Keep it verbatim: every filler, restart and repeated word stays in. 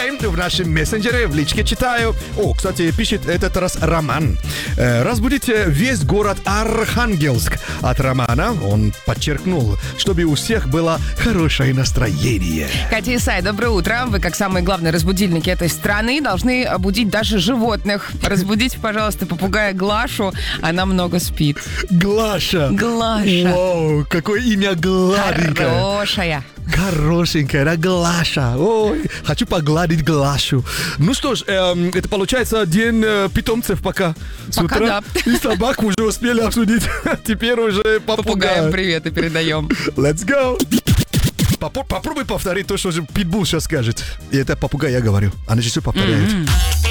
Окей, в нашем мессенджере в личке читаю. О, кстати, пишет этот раз Роман. Э, разбудите весь город Архангельск. От Романа он подчеркнул, чтобы у всех было хорошее настроение. Катя и Сай, доброе утро. Вы, как самые главные разбудильники этой страны, должны будить даже животных. Разбудите, пожалуйста, попугая Глашу. Она много спит. Глаша. Глаша. Вау, какое имя гладенькое. Хорошая. Хорошенькая, да, Глаша. Ой, хочу погладить Глашу. Ну что ж, эм, это получается день э, питомцев пока. С Пока утра. да. И собак уже успели обсудить. Теперь уже попугай. Попугаем привет и передаем. Let's go. Попробуй повторить то, что же Питбул сейчас скажет. И это попугай, я говорю. Она же все повторяет. Mm-hmm.